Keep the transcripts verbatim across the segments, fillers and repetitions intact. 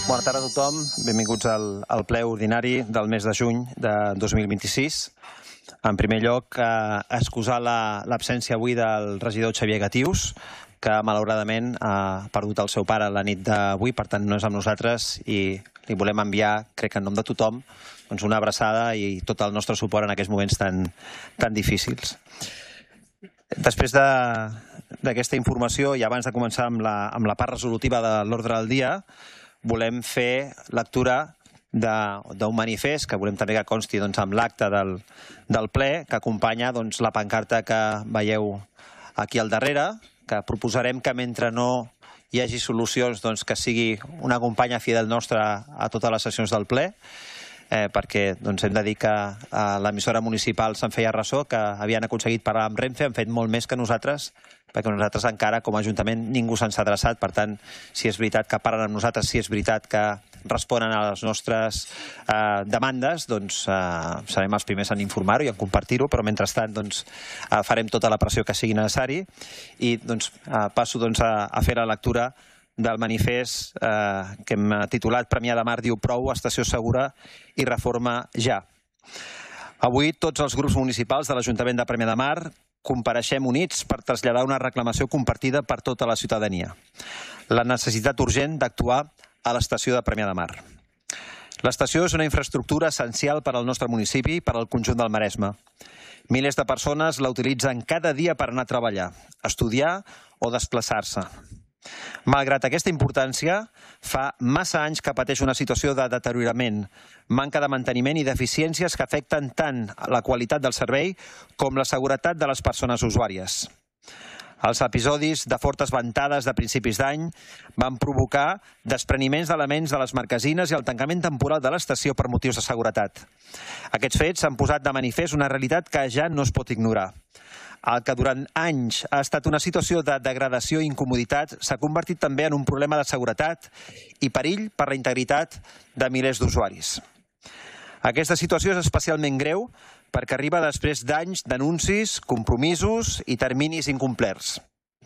Bona tarda a tothom, benvinguts al, al ple ordinari del mes de juny de dos mil vint-i-sis. En primer lloc, eh, excusar l'absència la, avui del regidor Xavier Gatius, que malauradament ha perdut el seu pare la nit d'avui, per tant no és amb nosaltres, i li volem enviar, crec en nom de tothom, doncs una abraçada i tot el nostre suport en aquests moments tan, tan difícils. Després d'aquesta informació, i abans de començar amb la, amb la part resolutiva de l'ordre del dia, volem fer lectura d'un manifest que volem també que consti doncs, amb l'acte del, del ple, que acompanya doncs, la pancarta que veieu aquí al darrere, que proposarem que mentre no hi hagi solucions doncs, que sigui una companya fidel nostra a totes les sessions del ple, eh, perquè doncs, hem de dir que a l'emissora municipal se'n feia ressò, que havien aconseguit parlar amb Renfe, han fet molt més que nosaltres, perquè nosaltres encara, com a Ajuntament, ningú se'ns ha adreçat. Per tant, si és veritat que parlen amb nosaltres, si és veritat que responen a les nostres eh, demandes, doncs eh, serem els primers en informar-ho i en compartir-ho, però mentrestant doncs, eh, farem tota la pressió que sigui necessari i doncs, eh, passo doncs, a, a fer la lectura del manifest eh, que hem titulat Premià de Mar diu prou, estació segura i reforma ja. Avui tots els grups municipals de l'Ajuntament de Premià de Mar compareixem units per traslladar una reclamació compartida per tota la ciutadania. La necessitat urgent d'actuar a l'estació de Premià de Mar. L'estació és una infraestructura essencial per al nostre municipi i per al conjunt del Maresme. Milers de persones la utilitzen cada dia per anar a treballar, estudiar o desplaçar-se. Malgrat aquesta importància, fa massa anys que pateix una situació de deteriorament, manca de manteniment i deficiències que afecten tant la qualitat del servei com la seguretat de les persones usuàries. Els episodis de fortes ventades de principis d'any van provocar despreniments d'elements de les marquesines i el tancament temporal de l'estació per motius de seguretat. Aquests fets han posat de manifest una realitat que ja no es pot ignorar. El que durant anys ha estat una situació de degradació i incomoditat s'ha convertit també en un problema de seguretat i perill per la integritat de milers d'usuaris. Aquesta situació és especialment greu perquè arriba després d'anys d'anuncis, compromisos i terminis incomplerts.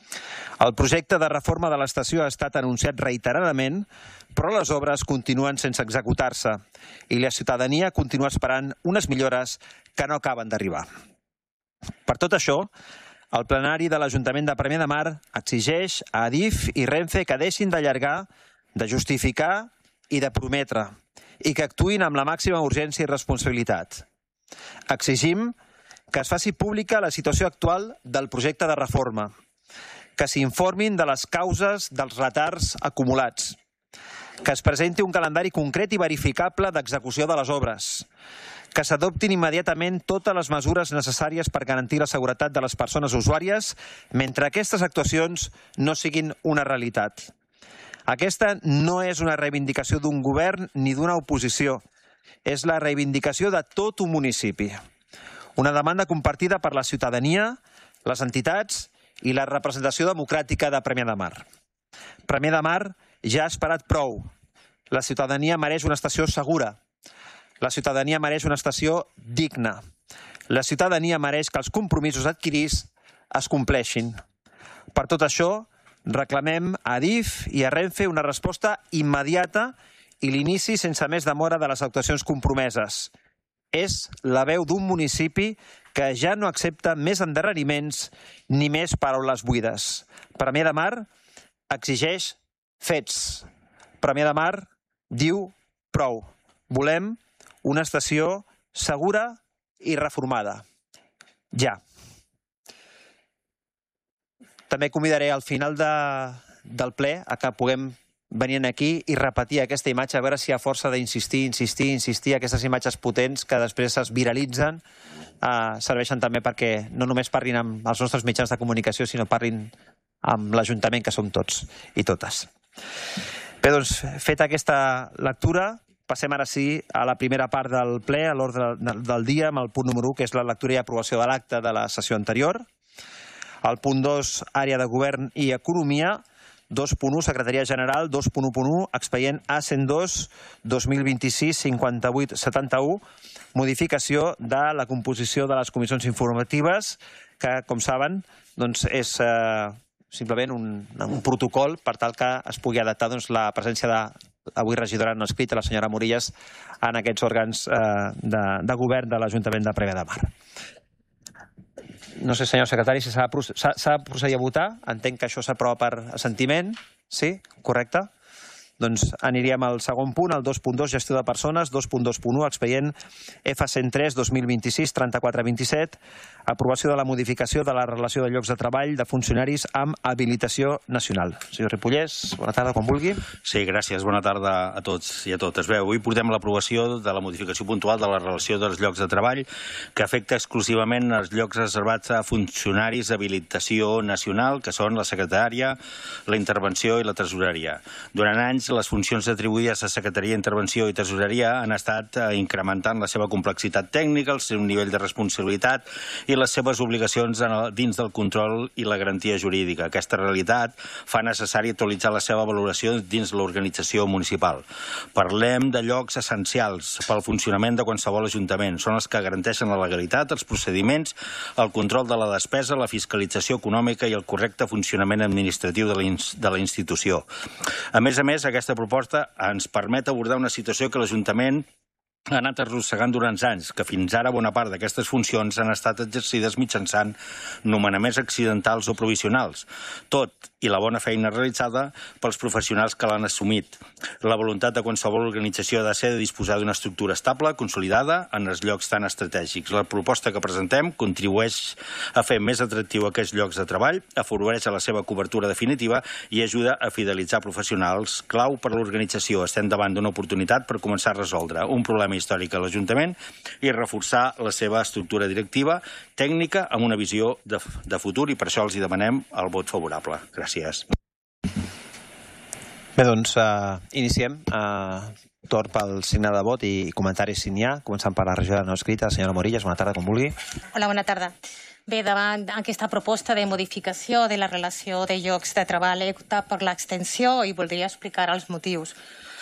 El projecte de reforma de l'estació ha estat anunciat reiteradament, però les obres continuen sense executar-se i la ciutadania continua esperant unes millores que no acaben d'arribar. Per tot això, el plenari de l'Ajuntament de Premià de Mar exigeix a Adif i Renfe que deixin d'allargar, de justificar i de prometre, i que actuïn amb la màxima urgència i responsabilitat. Exigim que es faci pública la situació actual del projecte de reforma, que s'informin de les causes dels retards acumulats, que es presenti un calendari concret i verificable d'execució de les obres, que s'adoptin immediatament totes les mesures necessàries per garantir la seguretat de les persones usuàries mentre aquestes actuacions no siguin una realitat. Aquesta no és una reivindicació d'un govern ni d'una oposició, és la reivindicació de tot un municipi. Una demanda compartida per la ciutadania, les entitats i la representació democràtica de Premià de Mar. Premià de Mar ja ha esperat prou. La ciutadania mereix una estació segura. La ciutadania mereix una estació digna. La ciutadania mereix que els compromisos adquirits es compleixin. Per tot això, reclamem a Adif i a Renfe una resposta immediata i l'inici sense més demora de les actuacions compromeses. És la veu d'un municipi que ja no accepta més endarreriments ni més paraules buides. Premià de Mar exigeix fets. Premià de Mar diu prou. Volem una estació segura i reformada. Ja. També convidaré al final de, del ple a que puguem venir aquí i repetir aquesta imatge, a veure si hi ha força d'insistir, insistir, insistir, aquestes imatges potents que després es viralitzen, eh, serveixen també perquè no només parlin amb els nostres mitjans de comunicació, sinó parlin amb l'Ajuntament, que som tots i totes. Bé, doncs, feta aquesta lectura, passem ara sí a la primera part del ple, a l'ordre del dia, amb el punt número u, que és la lectura i aprovació de l'acte de la sessió anterior. El punt dos, àrea de govern i economia. dos punt u, secretaria general. dos punt u punt u, expedient A cent dos, dos mil vint-i-sis, cinquanta-vuit setanta-u, modificació de la composició de les comissions informatives, que, com saben, doncs és eh, simplement un, un protocol per tal que es pugui adaptar doncs, la presència de avui regidora no escrita, la senyora Morillas, en aquests òrgans de govern de l'Ajuntament de Premià de Mar. No sé, senyor secretari, si s'ha de procedir a votar. Entenc que això s'aprova per assentiment. Sí? Correcte? Doncs aniríem al segon punt, el dos punt dos, gestió de persones, dos punt dos punt u, expedient F cent tres dos mil vint-i-sis trenta-quatre vint-i-set, aprovació de la modificació de la relació de llocs de treball de funcionaris amb habilitació nacional. Senyor Ripollès, bona tarda, quan vulgui. Sí, gràcies. Bona tarda a tots i a totes. Bé, avui portem l'aprovació de la modificació puntual de la relació dels llocs de treball que afecta exclusivament els llocs reservats a funcionaris d'habilitació nacional, que són la secretària, la intervenció i la tresoreria. Durant anys, les funcions atribuïdes a Secretaria, Intervenció i Tresoreria han estat incrementant la seva complexitat tècnica, el seu nivell de responsabilitat i les seves obligacions dins del control i la garantia jurídica. Aquesta realitat fa necessari actualitzar la seva valoració dins l'organització municipal. Parlem de llocs essencials pel funcionament de qualsevol ajuntament. Són els que garanteixen la legalitat, els procediments, el control de la despesa, la fiscalització econòmica i el correcte funcionament administratiu de la institució. A més a més, aquesta proposta ens permet abordar una situació que l'Ajuntament ha anat arrossegant durant anys, que fins ara bona part d'aquestes funcions han estat exercides mitjançant nomenaments accidentals o provisionals, tot i la bona feina realitzada pels professionals que l'han assumit. La voluntat de qualsevol organització ha de ser de disposar d'una estructura estable, consolidada, en els llocs tan estratègics. La proposta que presentem contribueix a fer més atractiu aquests llocs de treball, afavoreix a la seva cobertura definitiva i ajuda a fidelitzar professionals clau per a l'organització. Estem davant d'una oportunitat per començar a resoldre un problema històric a l'Ajuntament i reforçar la seva estructura directiva tècnica amb una visió de, de futur i per això els hi demanem el vot favorable. Gràcies. Bé, doncs uh, iniciem. Uh, torn pel signe de vot i comentaris si n'hi ha. Començant per la regidora no escrita, la senyora Morillas. Bona tarda, com vulgui. Hola, bona tarda. Bé, davant aquesta proposta de modificació de la relació de llocs de treball he optat per l'extensió i voldria explicar els motius.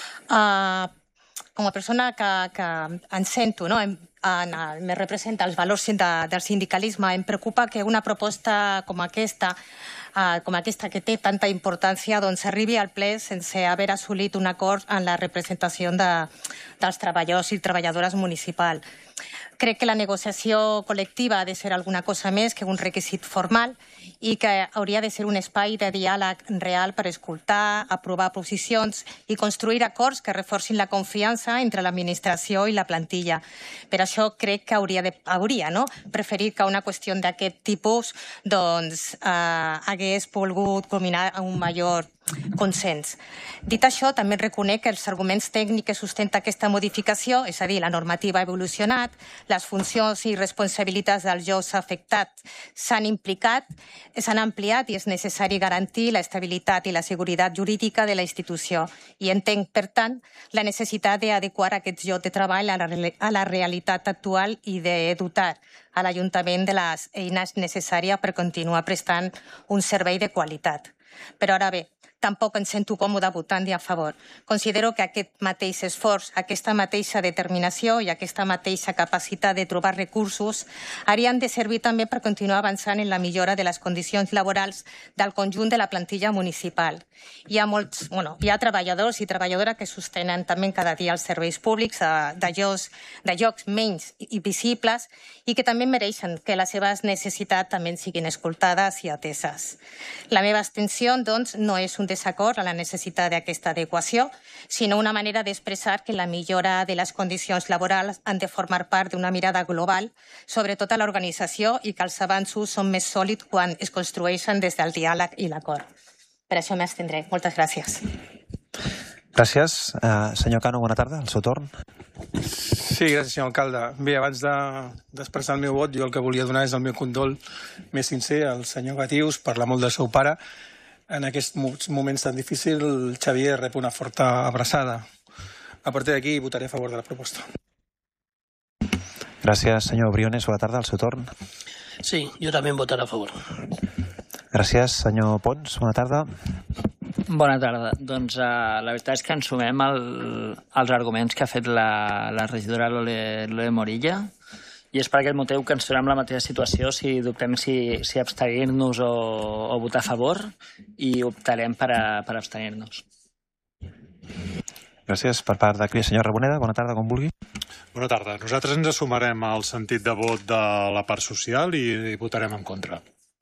Uh, Com a persona que, que em sento, no? en, en, me representa els valors de, del sindicalisme, em preocupa que una proposta com aquesta, uh, com aquesta que té tanta importància, doncs arribi al ple sense haver assolit un acord en la representació de, dels treballadors i treballadores municipals. Crec que la negociació col·lectiva ha de ser alguna cosa més que un requisit formal i que hauria de ser un espai de diàleg real per escoltar, aprovar posicions i construir acords que reforcin la confiança entre l'administració i la plantilla. Per això crec que hauria, de, hauria no? preferit que una qüestió d'aquest tipus doncs, eh, hagués volgut culminar a un major consens. Dit això, també reconec que els arguments tècnics que sustenta aquesta modificació, és a dir, la normativa ha evolucionat, les funcions i responsabilitats dels llocs afectats s'han implicat, s'han ampliat i és necessari garantir l'estabilitat i la seguretat jurídica de la institució. I entenc, per tant, la necessitat d'adequar aquests llocs de treball a la, a la realitat actual i de dotar a l'Ajuntament de les eines necessàries per continuar prestant un servei de qualitat. Però ara bé, tampoc em sento còmode votant-hi a favor. Considero que aquest mateix esforç, aquesta mateixa determinació i aquesta mateixa capacitat de trobar recursos haurien de servir també per continuar avançant en la millora de les condicions laborals del conjunt de la plantilla municipal. Hi ha molts, bueno, hi ha treballadors i treballadores que sostenen també cada dia els serveis públics de llocs, de llocs menys visibles i que també mereixen que les seves necessitats també siguin escoltades i ateses. La meva abstenció, doncs, no és un desacord a la necessitat d'aquesta adequació, sinó una manera d'expressar que la millora de les condicions laborals han de formar part d'una mirada global sobre tota l'organització i que els avanços són més sòlids quan es construeixen des del diàleg i l'acord. Per això m'abstendré. Moltes gràcies. Gràcies. Uh, senyor Cano, bona tarda. El seu torn. Sí, gràcies, senyor alcalde. Bé, abans d'expressar de, el meu vot, jo el que volia donar és el meu condol més sincer al senyor Gatius per la mort del seu pare. En aquests moments tan difícils, el Xavier rep una forta abraçada. A partir d'aquí votaré a favor de la proposta. Gràcies, senyor Briones. Bona tarda, el seu torn. Sí, jo també votaré a favor. Gràcies, senyor Pons. Bona tarda. Bona tarda. Doncs uh, la veritat és que ens sumem al, als arguments que ha fet la, la regidora Lole, Lole Morilla i és per aquest motiu que ens trobem en la mateixa situació si dubtem si, si abstenir-nos o, o votar a favor i optarem per, a, per abstenir-nos. Gràcies. Per part de Cria, senyor Raboneda, bona tarda, com vulgui. Bona tarda. Nosaltres ens assumarem al sentit de vot de la part social i votarem en contra.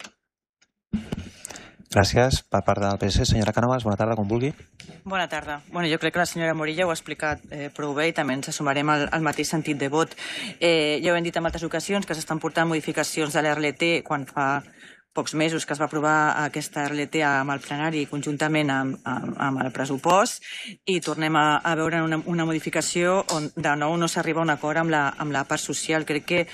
Gràcies. Per part del P S C, senyora Cánovas, bona tarda, com vulgui. Bona tarda. Bueno, jo crec que la senyora Morilla ho ha explicat eh, prou bé i també ens assumarem al, al mateix sentit de vot. Eh, ja ho hem dit en altres ocasions que s'estan portant modificacions de l'R L T quan fa pocs mesos que es va aprovar aquesta R L T amb el plenari conjuntament amb, amb, amb el pressupost i tornem a, a veure una, una modificació on de nou no s'arriba a un acord amb la, amb la part social. Crec que,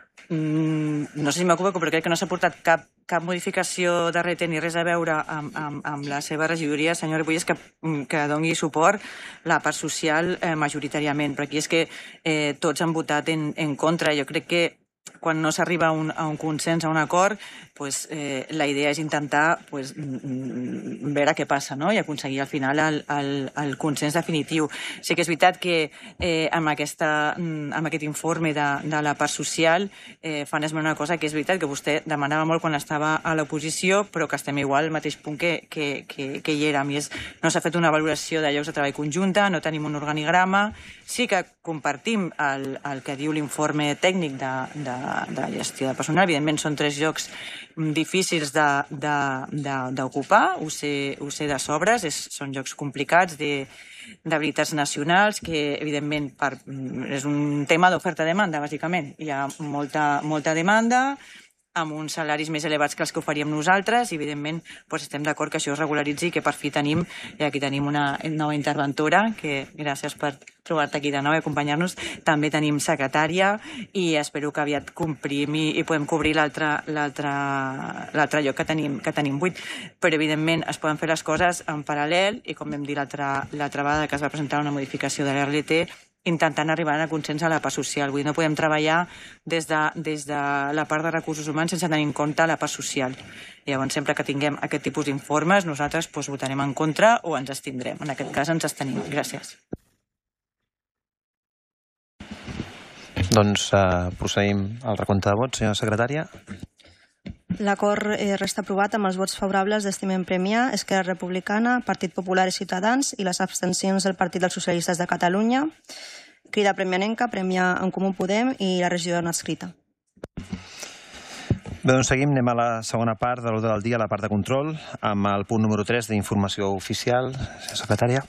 mm, no sé si m'equivoco, però crec que no s'ha portat cap, cap modificació de R L T ni res a veure amb, amb, amb la seva regidoria, senyor Ribolles, que, que doni suport la part social eh, majoritàriament. Però aquí és que eh, tots han votat en, en contra. Jo crec que quan no s'arriba a, un, a un consens, a un acord, pues, eh, la idea és intentar pues, veure què passa, no? I aconseguir al final el, el, el consens definitiu. Sí que és veritat que eh, amb, aquesta, amb aquest informe de, de la part social eh, fan esment una cosa que és veritat que vostè demanava molt quan estava a l'oposició, però que estem igual al mateix punt que, que, que, que hi érem. I és, no s'ha fet una valoració de llocs de treball conjunta, no tenim un organigrama. Sí que compartim el, el que diu l'informe tècnic de, de, de gestió de personal. Evidentment són tres llocs difícils d'ocupar, ho sé, ho sé de sobres, és, són llocs complicats de, d'habilitats nacionals que, evidentment, per, és un tema d'oferta-demanda, bàsicament. Hi ha molta, molta demanda, amb uns salaris més elevats que els que oferíem nosaltres, i evidentment doncs estem d'acord que això es regularitzi i que per fi tenim, i aquí tenim una nova interventora, que gràcies per trobar-te aquí de nou i acompanyar-nos, també tenim secretària i espero que aviat complim i, i podem cobrir l'altre l'altre lloc que tenim, que tenim buit. Però evidentment es poden fer les coses en paral·lel i com vam dir l'altra vegada que es va presentar una modificació de l'R L T, intentant arribar a consens a la part social. Vull dir, no podem treballar des de, des de la part de recursos humans sense tenir en compte la part social. I llavors, sempre que tinguem aquest tipus d'informes, nosaltres doncs, votarem en contra o ens abstindrem. En aquest cas ens abstenim. Gràcies. Doncs eh, procedim al recompte de vots, senyora secretària. L'acord eh, resta aprovat amb els vots favorables d'Estimem Premià, Esquerra Republicana, Partit Popular i Ciutadans i les abstencions del Partit dels Socialistes de Catalunya, Crida Premianenca, Premià en Comú Podem i la regidora no adscrita. Bé, doncs seguim, anem a la segona part de l'ordre del dia, la part de control, amb el punt número tres d'informació oficial. Senyora secretària.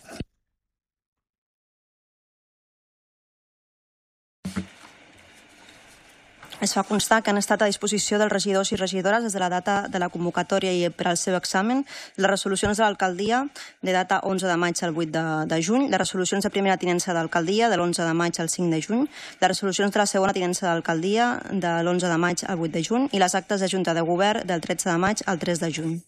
Es fa constar que han estat a disposició dels regidors i regidores des de la data de la convocatòria i per al seu examen les resolucions de l'alcaldia de data onze de maig al vuit de juny, les resolucions de primera tinença d'alcaldia de l'onze de maig al cinc de juny, les resolucions de la segona tinença d'alcaldia de l'onze de maig al vuit de juny i les actes de Junta de Govern del tretze de maig al tres de juny.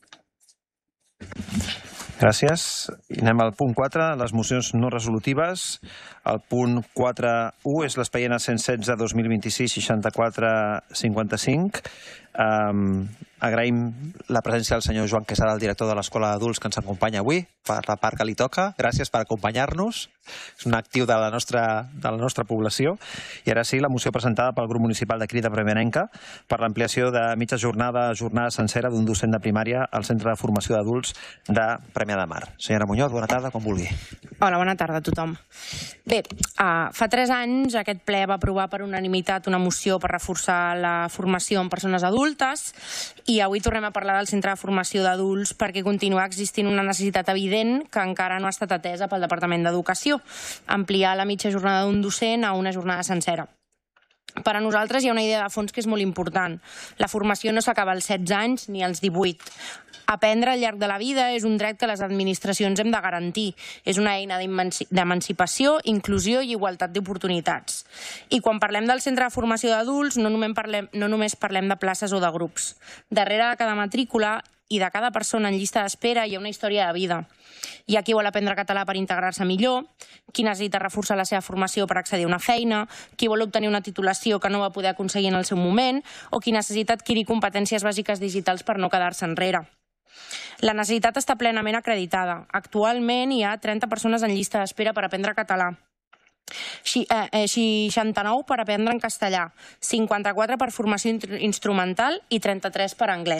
Gràcies. I anem al punt quatre, les mocions no resolutives. El punt quatre punt u és l'expedient cent setze dos mil vint-i-sis seixanta-quatre cinquanta-cinc. Um, agraïm la presència del senyor Joan Quesada, el director de l'Escola d'Adults, que ens acompanya avui per la part que li toca. Gràcies per acompanyar-nos. És un actiu de la nostra, de la nostra població. I ara sí, la moció presentada pel grup municipal de Crida Premianenca per l'ampliació de mitja jornada a jornada sencera d'un docent de primària al Centre de Formació d'Adults de Premià de Mar. Senyora Muñoz, bona tarda, com vulgui. Hola, bona tarda a tothom. Bé, uh, fa tres anys aquest ple va aprovar per unanimitat una moció per reforçar la formació en persones adultes i avui tornem a parlar del Centre de Formació d'Adults perquè continua existint una necessitat evident que encara no ha estat atesa pel Departament d'Educació, ampliar la mitja jornada d'un docent a una jornada sencera. Per a nosaltres hi ha una idea de fons que és molt important. La formació no s'acaba als setze anys ni als divuit. Aprendre al llarg de la vida és un dret que les administracions hem de garantir. És una eina d'emancipació, inclusió i igualtat d'oportunitats. I quan parlem del Centre de Formació d'Adults no només parlem, no només parlem de places o de grups. Darrere de cada matrícula i de cada persona en llista d'espera hi ha una història de vida. Hi ha qui vol aprendre català per integrar-se millor, qui necessita reforçar la seva formació per accedir a una feina, qui vol obtenir una titulació que no va poder aconseguir en el seu moment o qui necessita adquirir competències bàsiques digitals per no quedar-se enrere. La necessitat està plenament acreditada. Actualment hi ha trenta persones en llista d'espera per aprendre català, seixanta-nou per aprendre en castellà, cinquanta-quatre per formació instrumental i trenta-tres per anglès.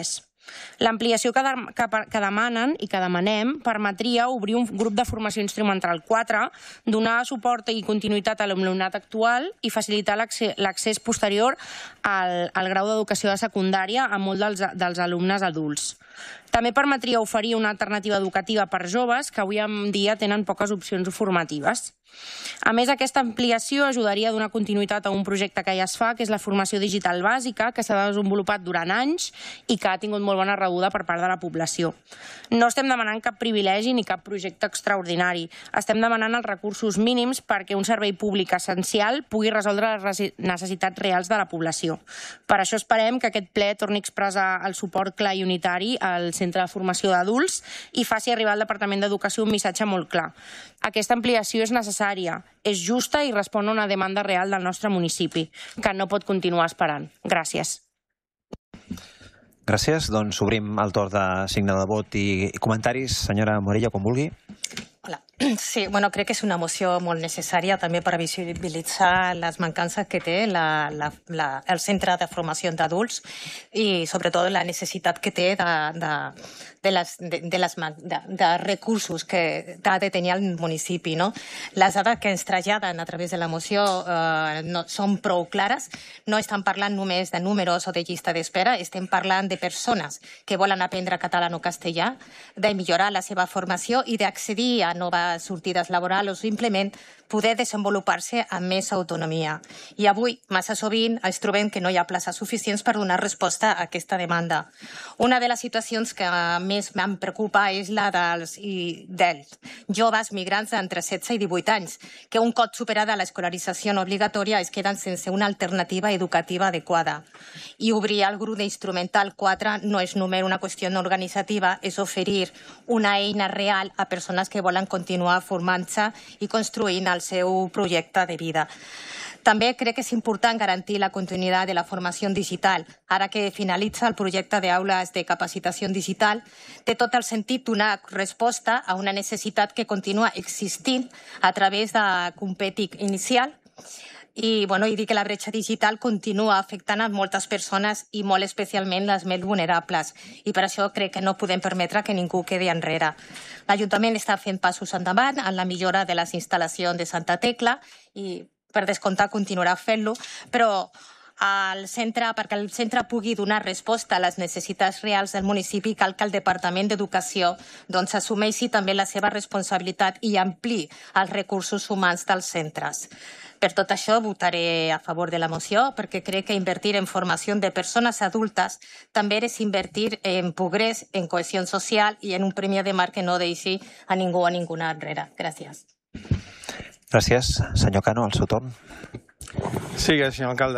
L'ampliació que, de, que, que demanen i que demanem permetria obrir un grup de formació instrumental quatre, donar suport i continuïtat a l'alumnat actual i facilitar l'accés posterior al, al grau d'educació de secundària a molts dels, dels alumnes adults. També permetria oferir una alternativa educativa per joves que avui en dia tenen poques opcions formatives. A més, aquesta ampliació ajudaria a donar continuïtat a un projecte que ja es fa, que és la formació digital bàsica, que s'ha desenvolupat durant anys i que ha tingut molt bona rebuda per part de la població. No estem demanant cap privilegi ni cap projecte extraordinari. Estem demanant els recursos mínims perquè un servei públic essencial pugui resoldre les necessitats reals de la població. Per això esperem que aquest ple torni a expressar el suport clar i unitari al Centre de Formació d'Adults i faci arribar al Departament d'Educació un missatge molt clar. Aquesta ampliació és necessària, és justa i respon a una demanda real del nostre municipi, que no pot continuar esperant. Gràcies. Gràcies. Doncs obrim el torn de signe de vot i comentaris. Senyora Morella, com vulgui. Hola. Sí, bueno, crec que és una moció molt necessària també per visibilitzar les mancances que té la, la, la, el Centre de Formació d'Adults i sobretot la necessitat que té de, de, de, les, de, de, les, de, de recursos que ha de tenir el municipi. No? Les dades que ens traslladen a través de la moció eh, no, són prou clares. No estan parlant només de números o de llista d'espera, estem parlant de persones que volen aprendre català o castellà, de millorar la seva formació i d'accedir a noves sortides laborals o simplement poder desenvolupar-se amb més autonomia. I avui, massa sovint, ens trobem que no hi ha places suficients per donar resposta a aquesta demanda. Una de les situacions que més em preocupa és la dels, i, dels joves migrants d'entre setze i divuit anys, que un cop superada l'escolarització no obligatòria es queden sense una alternativa educativa adequada. I obrir el grup d'instrumental quatre no és només una qüestió organitzativa, és oferir una eina real a persones que volen continuar formant-se i construint el seu projecte de vida. També crec que és important garantir la continuïtat de la formació digital. Ara que finalitza el projecte d'aules de capacitació digital, té tot el sentit donar resposta a una necessitat que continua existint a través de Competic inicial. I, bueno, i dir que la bretxa digital continua afectant a moltes persones i molt especialment les més vulnerables. I per això crec que no podem permetre que ningú quedi enrere. L'Ajuntament està fent passos endavant en la millora de les instal·lacions de Santa Tecla i, per descomptat, continuarà fent-lo, però el centre, perquè el centre pugui donar resposta a les necessitats reals del municipi, cal que el Departament d'Educació doncs, assumeixi també la seva responsabilitat i ampliï els recursos humans dels centres. Per tot això votaré a favor de la moció perquè crec que invertir en formació de persones adultes també és invertir en progrés, en cohesió social i en un premi de mar que no deixi a ningú o a ninguna enrere. Gràcies. Gràcies. Senyor Cano, al seu torn. Sí, gràcies, senyor alcalde.